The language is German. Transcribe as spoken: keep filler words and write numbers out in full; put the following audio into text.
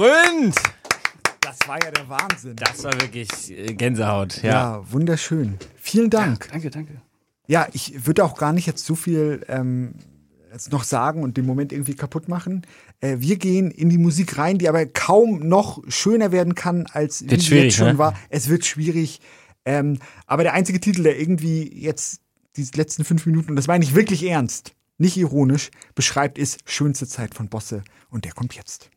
gekrönt. Das war ja der Wahnsinn. Das war wirklich äh, Gänsehaut. Ja, Ja, wunderschön. Vielen Dank. Ja, danke, danke. Ja, ich würde auch gar nicht jetzt so viel ähm, jetzt noch sagen und den Moment irgendwie kaputt machen. Äh, wir gehen in die Musik rein, die aber kaum noch schöner werden kann, als wie sie jetzt schon ne? war. Es wird schwierig. Ähm, aber der einzige Titel, der irgendwie jetzt die letzten fünf Minuten, und das meine ich wirklich ernst, nicht ironisch, beschreibt, ist Schönste Zeit von Bosse. Und der kommt jetzt.